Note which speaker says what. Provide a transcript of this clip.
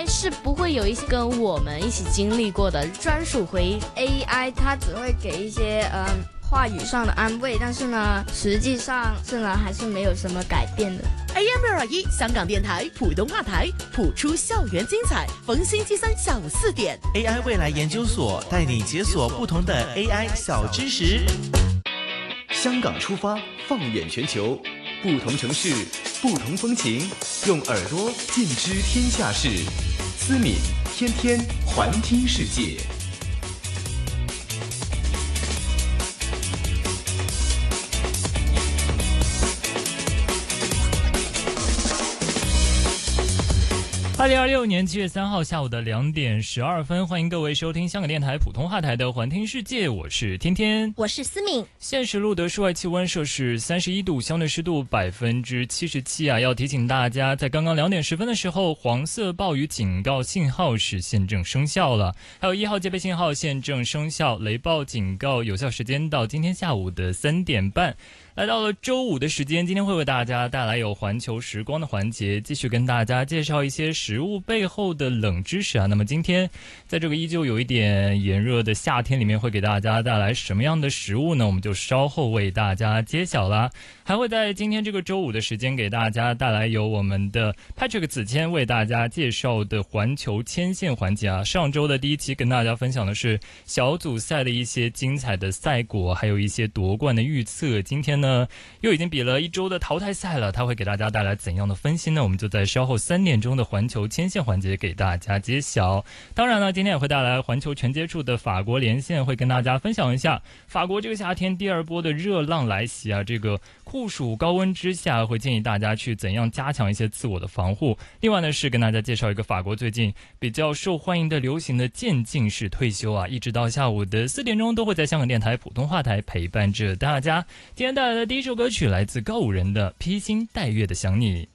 Speaker 1: AI 是不会有一些跟我们一起经历过的专属回忆。
Speaker 2: AI 它只会给一些话语上的安慰，但是呢，实际上还是没有什么改变的。
Speaker 3: AM621香港电台普通话台，谱出校园精彩。逢星期三下午4点
Speaker 4: ，AI 未来研究所带你解锁不同的 AI 小知识。
Speaker 5: 香港出发，放眼全球，不同城市，不同风情，用耳朵尽知天下事。思敏天天环听世界。
Speaker 6: 2026年7月3号下午的2点12分，欢迎各位收听香港电台普通话台的环听世界，我是天天，
Speaker 1: 我是思敏。
Speaker 6: 现时录得室外气温摄氏31度，相对湿度77%啊！要提醒大家，在刚刚2点10分的时候，黄色暴雨警告信号是现正生效了，还有1号戒备信号现正生效，雷暴警告有效时间到今天下午的3点半。来到了周五的时间，今天会为大家带来有环球时光的环节，继续跟大家介绍一些食物背后的冷知识啊。那么今天在这个依旧有一点炎热的夏天里面，会给大家带来什么样的食物呢？我们就稍后为大家揭晓啦。还会在今天这个周五的时间给大家带来由我们的 Patrick 子谦为大家介绍的环球牵线环节啊。上周的第一期跟大家分享的是小组赛的一些精彩的赛果，还有一些夺冠的预测。今天呢又已经比了1周的淘汰赛了，他会给大家带来怎样的分析呢？我们就在稍后3点钟的环球牵线环节给大家揭晓。当然呢，今天也会带来环球全接触的法国连线，会跟大家分享一下法国这个夏天第2波的热浪来袭啊，这个酷暑高温之下，会建议大家去怎样加强一些自我的防护。另外呢，是跟大家介绍一个法国最近比较受欢迎的流行的渐进式退休啊，一直到下午的4点钟都会在香港电台普通话台陪伴着大家。今天带来的第一首歌曲来自告五人的《披星戴月的想你》。